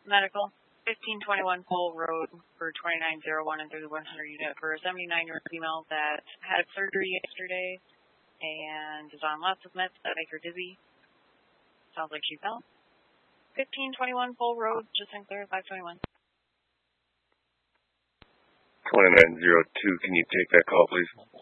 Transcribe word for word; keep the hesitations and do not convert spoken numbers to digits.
Medical, fifteen twenty-one Pole Road for twenty-nine oh one and thirty-one hundred unit for a seventy-nine-year-old female that had surgery yesterday and is on lots of meds that make her dizzy. Sounds like she fell. fifteen twenty-one Pole Road, just Sinclair, five twenty-one. twenty-nine oh two, can you take that call, please?